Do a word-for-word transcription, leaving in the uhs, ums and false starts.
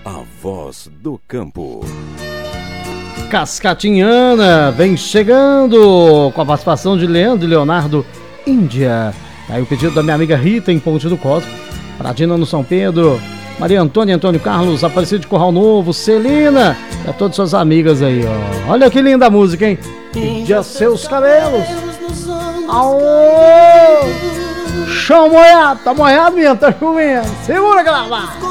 a voz do campo. Cascatinhana vem chegando com a participação de Leandro e Leonardo Índia. Aí o pedido da minha amiga Rita em Ponte do Cosmo, Pradina no São Pedro, Maria Antônia, Antônio Carlos, Aparecido de Corral Novo, Celina e a todas suas amigas aí, ó. Olha que linda a música, hein? Índia seus cabelos. Aô! Chão molhado, tá molhado mesmo, tá chovendo. Segura aquela barra.